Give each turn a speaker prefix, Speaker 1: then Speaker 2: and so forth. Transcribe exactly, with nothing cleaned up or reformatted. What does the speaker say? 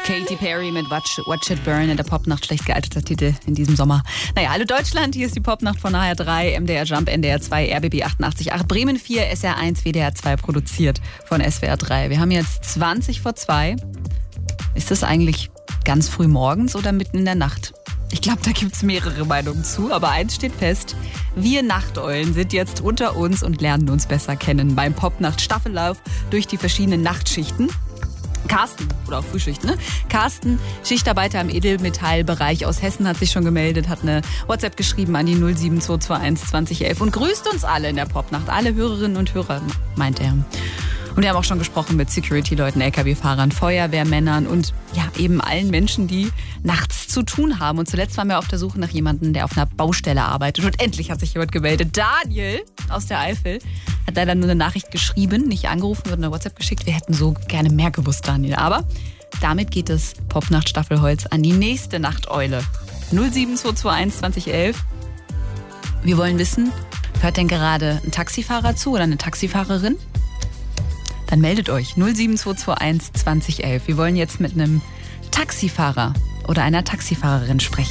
Speaker 1: Katy Perry mit Watch, Watch It Burn in der Popnacht, schlecht gealterter Titel in diesem Sommer. Naja, hallo Deutschland, hier ist die Popnacht von H R drei, M D R Jump, N D R zwei, R B B achtundachtzig Komma acht, Bremen vier, S R eins, W D R zwei, produziert von S W R drei. Wir haben jetzt zwanzig vor zwei. Ist das eigentlich ganz früh morgens oder mitten in der Nacht? Ich glaube, da gibt es mehrere Meinungen zu, aber eins steht fest. Wir Nachteulen sind jetzt unter uns und lernen uns besser kennen beim Popnacht-Staffellauf durch die verschiedenen Nachtschichten. Carsten, oder auch Frühschicht, ne? Carsten, Schichtarbeiter im Edelmetallbereich aus Hessen, hat sich schon gemeldet, hat eine WhatsApp geschrieben an die null sieben zwei zwei eins zwanzig elf und grüßt uns alle in der Popnacht, alle Hörerinnen und Hörer, meint er. Und wir haben auch schon gesprochen mit Security-Leuten, L K W-Fahrern, Feuerwehrmännern und ja, eben allen Menschen, die nachts zu tun haben. Und zuletzt waren wir auf der Suche nach jemandem, der auf einer Baustelle arbeitet. Und endlich hat sich jemand gemeldet. Daniel aus der Eifel hat leider nur eine Nachricht geschrieben, nicht angerufen, wurde eine WhatsApp geschickt. Wir hätten so gerne mehr gewusst, Daniel. Aber damit geht es Popnacht Staffelholz an die nächste Nachteule. null sieben zwei zwei eins zwanzig elf. Wir wollen wissen, hört denn gerade ein Taxifahrer zu oder eine Taxifahrerin? Dann meldet euch null sieben zwei zwei eins zwanzig elf. Wir wollen jetzt mit einem Taxifahrer oder einer Taxifahrerin sprechen.